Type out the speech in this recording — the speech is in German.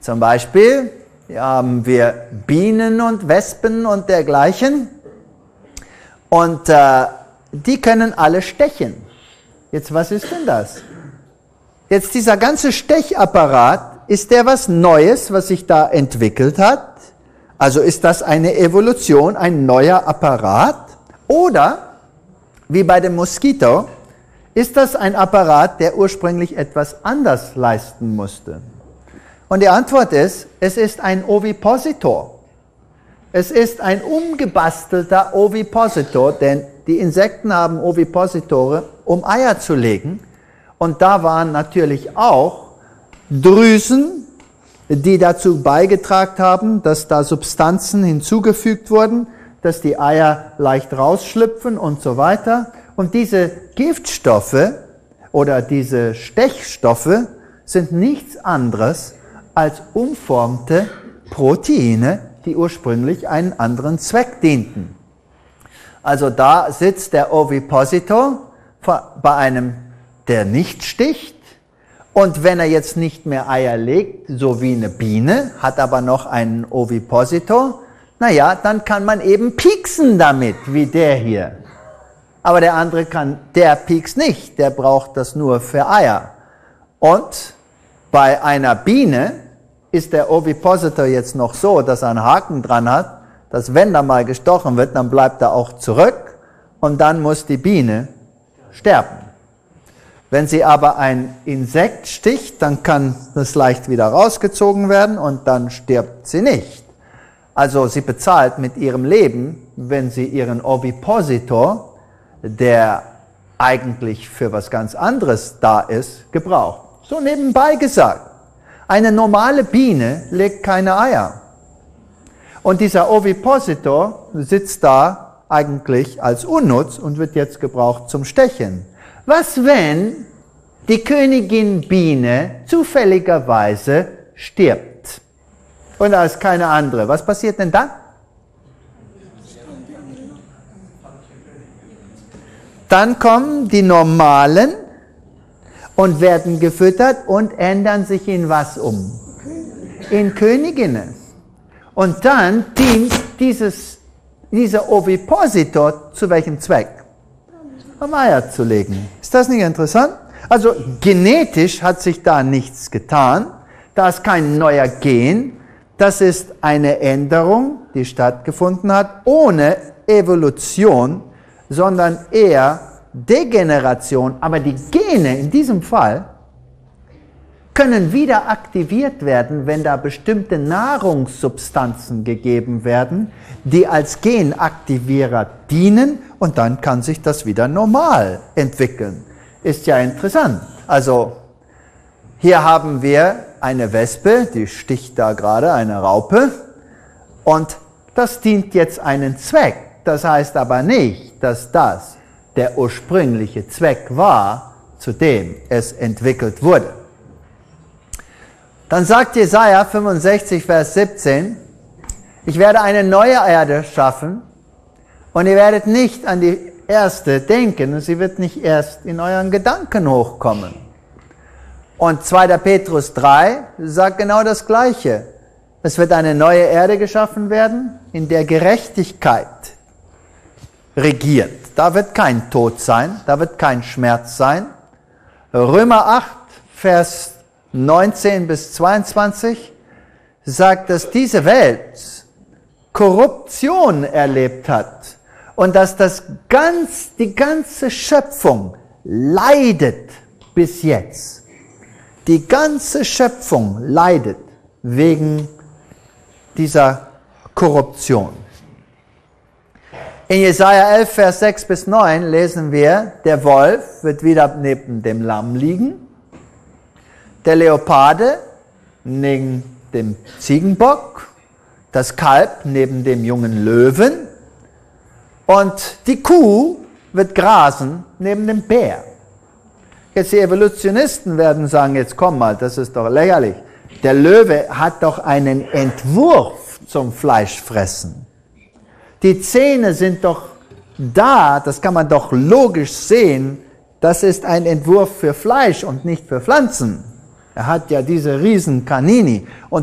Zum Beispiel hier haben wir Bienen und Wespen und dergleichen. Und die können alle stechen. Jetzt, was ist denn das? Jetzt dieser ganze Stechapparat, ist der was Neues, was sich da entwickelt hat? Also ist das eine Evolution, ein neuer Apparat? Oder, wie bei dem Moskito, ist das ein Apparat, der ursprünglich etwas anders leisten musste? Und die Antwort ist, es ist ein Ovipositor. Es ist ein umgebastelter Ovipositor, denn die Insekten haben Ovipositore, um Eier zu legen. Und da waren natürlich auch Drüsen, die dazu beigetragen haben, dass da Substanzen hinzugefügt wurden, dass die Eier leicht rausschlüpfen und so weiter. Und diese Giftstoffe oder diese Stechstoffe sind nichts anderes als umformte Proteine, die ursprünglich einen anderen Zweck dienten. Also da sitzt der Ovipositor bei einem, der nicht sticht. Und wenn er jetzt nicht mehr Eier legt, so wie eine Biene, hat aber noch einen Ovipositor, naja, dann kann man eben pieksen damit, wie der hier. Aber der andere der piekst nicht, der braucht das nur für Eier. Und bei einer Biene ist der Ovipositor jetzt noch so, dass er einen Haken dran hat, dass wenn da mal gestochen wird, dann bleibt er auch zurück und dann muss die Biene sterben. Wenn sie aber ein Insekt sticht, dann kann das leicht wieder rausgezogen werden und dann stirbt sie nicht. Also sie bezahlt mit ihrem Leben, wenn sie ihren Ovipositor, der eigentlich für was ganz anderes da ist, gebraucht. So nebenbei gesagt. Eine normale Biene legt keine Eier. Und dieser Ovipositor sitzt da eigentlich als unnutz und wird jetzt gebraucht zum Stechen. Was, wenn die Königin Biene zufälligerweise stirbt? Und da ist keine andere. Was passiert denn dann? Dann kommen die Normalen und werden gefüttert und ändern sich in was um? In Königinnen. Und dann dient dieser Ovipositor zu welchem Zweck? Um Eier zu legen. Ist das nicht interessant? Also genetisch hat sich da nichts getan. Da ist kein neuer Gen. Das ist eine Änderung, die stattgefunden hat, ohne Evolution, sondern eher Degeneration. Aber die Gene in diesem Fall können wieder aktiviert werden, wenn da bestimmte Nahrungssubstanzen gegeben werden, die als Genaktivierer dienen und dann kann sich das wieder normal entwickeln. Ist ja interessant. Also hier haben wir eine Wespe, die sticht da gerade, eine Raupe, und das dient jetzt einen Zweck. Das heißt aber nicht, dass das der ursprüngliche Zweck war, zu dem es entwickelt wurde. Dann sagt Jesaja 65, Vers 17, ich werde eine neue Erde schaffen und ihr werdet nicht an die erste denken und sie wird nicht erst in euren Gedanken hochkommen. Und 2. Petrus 3 sagt genau das Gleiche. Es wird eine neue Erde geschaffen werden, in der Gerechtigkeit regiert. Da wird kein Tod sein, da wird kein Schmerz sein. Römer 8, Vers 19 bis 22 sagt, dass diese Welt Korruption erlebt hat und dass die ganze Schöpfung leidet bis jetzt. Die ganze Schöpfung leidet wegen dieser Korruption. In Jesaja 11, Vers 6 bis 9 lesen wir, der Wolf wird wieder neben dem Lamm liegen, der Leoparde neben dem Ziegenbock, das Kalb neben dem jungen Löwen und die Kuh wird grasen neben dem Bär. Jetzt die Evolutionisten werden sagen, jetzt komm mal, das ist doch lächerlich. Der Löwe hat doch einen Entwurf zum Fleischfressen. Die Zähne sind doch da, das kann man doch logisch sehen, das ist ein Entwurf für Fleisch und nicht für Pflanzen. Er hat ja diese riesen Canini. Und